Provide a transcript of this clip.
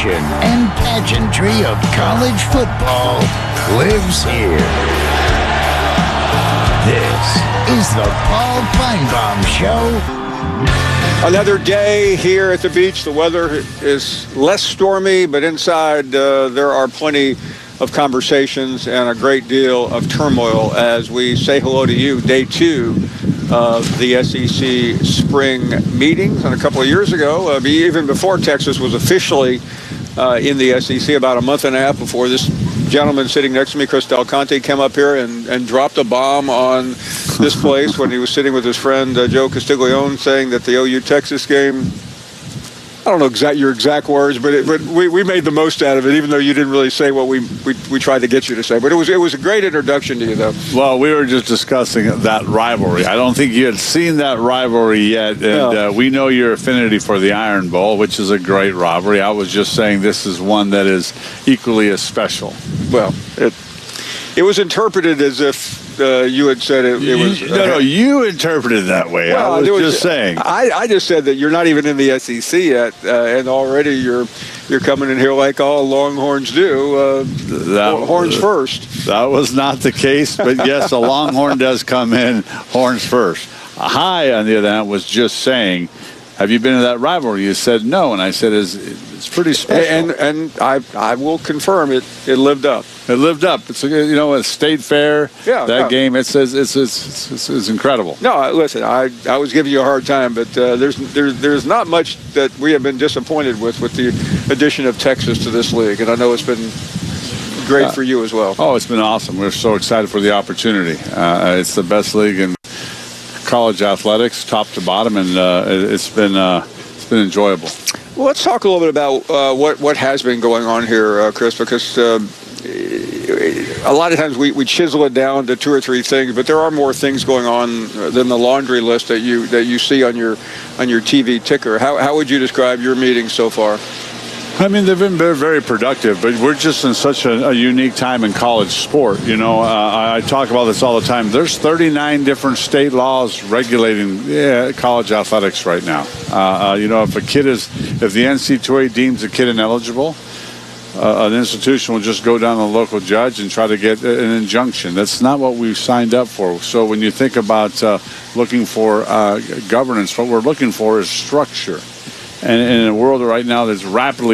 passion and pageantry of college football lives here. This is the Paul Finebaum Show. Another day here at the beach. The weather is less stormy, but inside there are plenty of conversations and a great deal of turmoil as we say hello to you. Day 2 of the SEC spring meetings. And a couple of years ago, even before Texas was officially in the SEC, about a month and a half before, this gentleman sitting next to me, Chris Del Conte, came up here and dropped a bomb on this place when he was sitting with his friend Joe Castiglione, saying that the OU-Texas game, I don't know your exact words, but we made the most out of it, even though you didn't really say what we tried to get you to say. But it was a great introduction to you, though. Well, we were just discussing that rivalry. I don't think you had seen that rivalry yet, and we know your affinity for the Iron Bowl, which is a great rivalry. I was just saying this is one that is equally as special. Well, it was interpreted as if you had said it was... No, you interpreted it that way. Well, I was just saying. I just said that you're not even in the SEC yet, and already you're coming in here like all Longhorns do, horns first. That was not the case, but yes, a Longhorn does come in horns first. Hi, on the other hand, was just saying, have you been in that rivalry? You said no, and I said it's pretty special. And I will confirm it lived up. It lived up. It's a state fair. Yeah, that game. It's incredible. No, listen. I was giving you a hard time, but there's not much that we have been disappointed with the addition of Texas to this league, and I know it's been great for you as well. Oh, it's been awesome. We're so excited for the opportunity. It's the best league in college athletics, top to bottom, and it's been enjoyable. Well, let's talk a little bit about what has been going on here, Chris, because a lot of times we chisel it down to 2 or 3 things, but there are more things going on than the laundry list that you see on your TV ticker. How would you describe your meetings so far? I mean, they've been very productive, but we're just in such a unique time in college sport. I talk about this all the time. There's 39 different state laws regulating college athletics right now. If the NCAA deems a kid ineligible, an institution will just go down to the local judge and try to get an injunction. That's not what we signed up for. So when you think about looking for governance, what we're looking for is structure. And in a world right now that's rapidly